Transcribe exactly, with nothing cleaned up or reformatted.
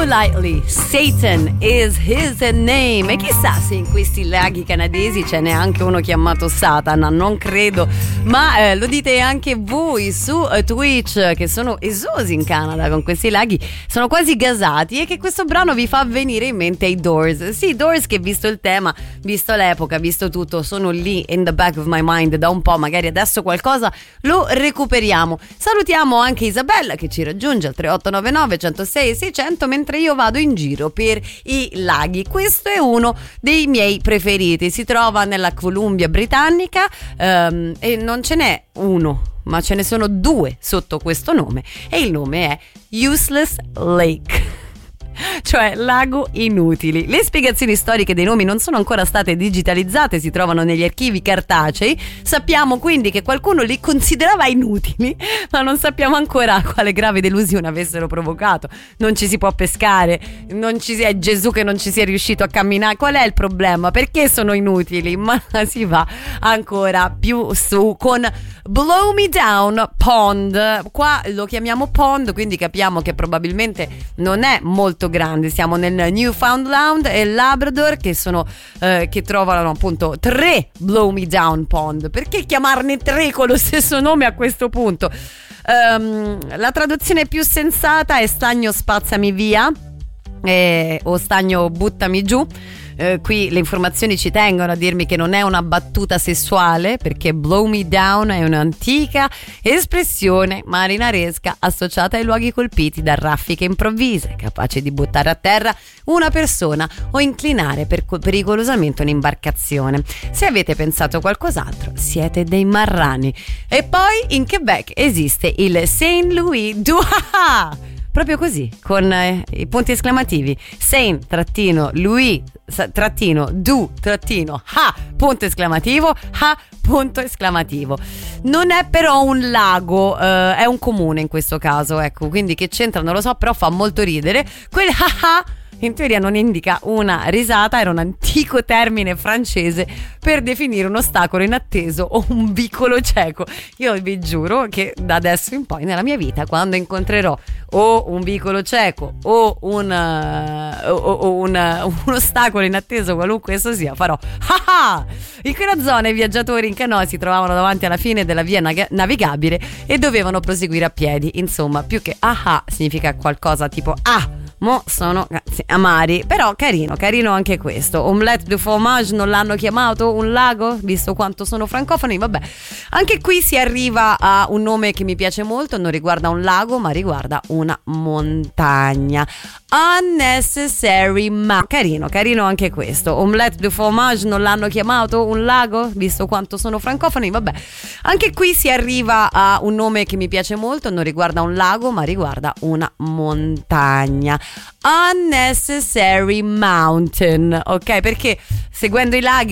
Lightly, Satan is his name. E chissà se in questi laghi canadesi ce n'è anche uno chiamato Satana, non credo, ma eh, lo dite anche voi su uh, Twitch, che sono esosi in Canada con questi laghi, sono quasi gasati, e che questo brano vi fa venire in mente i Doors. Sì, Doors, che visto il tema, visto l'epoca, visto tutto, sono lì in the back of my mind da un po', magari adesso qualcosa lo recuperiamo. Salutiamo anche Isabella che ci raggiunge al tre otto nove nove, centosei, seicento mentre io vado in giro per i laghi. Questo è uno dei miei preferiti, si trova nella Columbia Britannica um, e non ce n'è uno, ma ce ne sono due sotto questo nome, e il nome è Useless Lake, cioè lago inutili. Le spiegazioni storiche dei nomi non sono ancora state digitalizzate, si trovano negli archivi cartacei. Sappiamo quindi che qualcuno li considerava inutili, ma non sappiamo ancora quale grave delusione avessero provocato. Non ci si può pescare, non ci si è Gesù che non ci sia riuscito a camminare. Qual è il problema? Perché sono inutili? Ma si va ancora più su con Blow Me Down Pond. Qua lo chiamiamo pond, quindi capiamo che probabilmente non è molto grande. Siamo nel Newfoundland e Labrador, che sono eh, che trovano appunto tre Blow Me Down Pond. Perché chiamarne tre con lo stesso nome a questo punto? Um, la traduzione più sensata è stagno spazzami via, eh, o stagno buttami giù. Eh, qui le informazioni ci tengono a dirmi che non è una battuta sessuale, perché blow me down è un'antica espressione marinaresca associata ai luoghi colpiti da raffiche improvvise, capace di buttare a terra una persona o inclinare per, pericolosamente un'imbarcazione. Se avete pensato qualcos'altro, siete dei marrani. E poi in Quebec esiste il Saint Louis du Ha-Ha, proprio così, con eh, i punti esclamativi. Saint trattino Louis trattino du trattino ha punto esclamativo ha punto esclamativo. Non è però un lago, eh, è un comune in questo caso, ecco, quindi che c'entra non lo so, però fa molto ridere. Quel ha in teoria non indica una risata, era un antico termine francese per definire un ostacolo inatteso o un vicolo cieco. Io vi giuro che da adesso in poi nella mia vita, quando incontrerò o un vicolo cieco o un, uh, o, o un, uh, un ostacolo inatteso, qualunque esso sia, farò ah. In quella zona i viaggiatori in canoa si trovavano davanti alla fine della via nag- navigabile e dovevano proseguire a piedi. Insomma, più che ah significa qualcosa tipo ah, mo sono amari, però carino, carino anche questo. Omelette du fromage non l'hanno chiamato un lago, visto quanto sono francofoni. Vabbè, anche qui si arriva a un nome che mi piace molto, non riguarda un lago ma riguarda una montagna. Unnecessary Ma, carino, carino anche questo. Omelette du fromage non l'hanno chiamato un lago, visto quanto sono francofoni. Vabbè, anche qui si arriva a un nome che mi piace molto, non riguarda un lago ma riguarda una montagna. Unnecessary Mountain, ok? Perché seguendo i laghi